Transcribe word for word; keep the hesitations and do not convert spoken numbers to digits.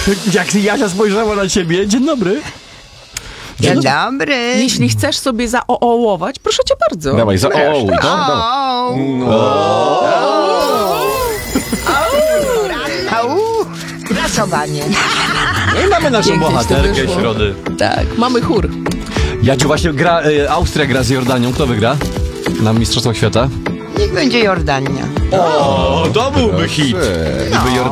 Jak Jasia spojrzała na ciebie, dzień dobry. Dzień dobry. Jeśli chcesz sobie zaoołować, proszę cię bardzo. Dawaj, za o, o, to? Au. Prasowanie. No i mamy naszą Pięknie ci to bohaterkę wyszło. środy. Tak, mamy chór. Jaciu, właśnie gra, e, Austria gra z Jordanią. Kto wygra na Mistrzostwach Świata? Niech będzie Jordania. O, to byłby hit. Gdyby Jordania